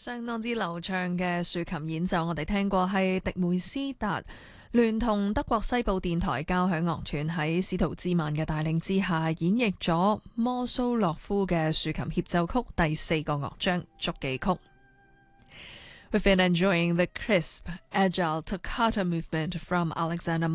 相當之流暢嘅豎琴演奏，我哋聽過係迪梅斯達聯同德國西部電台交響樂團喺司徒茲曼嘅帶領之下演繹咗摩蘇洛夫嘅豎琴協奏曲第4個樂章觸記曲。We've been enjoying the crisp, agile toccata movement from Alexander